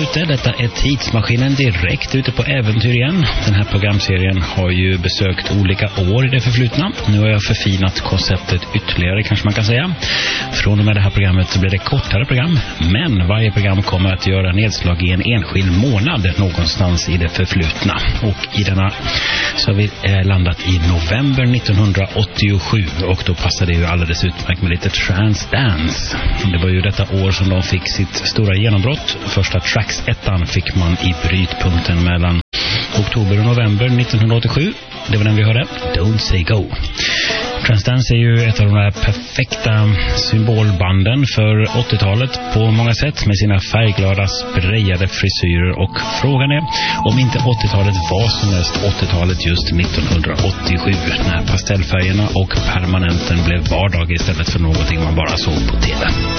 ute. Detta är Tidsmaskinen direkt ute på äventyr igen. Den här programserien har ju besökt olika år i det förflutna. Nu har jag förfinat konceptet ytterligare, kanske man kan säga. Från och med det här programmet så blir det kortare program. Men varje program kommer att göra nedslag i en enskild månad någonstans i det förflutna. Och i denna så har vi landat i november 1987. Och då passade det ju alldeles utmärkt med lite Transdance. Det var ju detta år som de fick sitt stora genombrott. Första Tracks-ettan fick man i brytpunkten mellan oktober och november 1987. Det var den vi hörde. Don't Say Go. Transdance är ju ett av de där perfekta symbolbanden för 80-talet på många sätt med sina färgglada sprayade frisyrer, och frågan är om inte 80-talet var som mest 80-talet just 1987 när pastellfärgerna och permanenten blev vardag istället för någonting man bara såg på tv.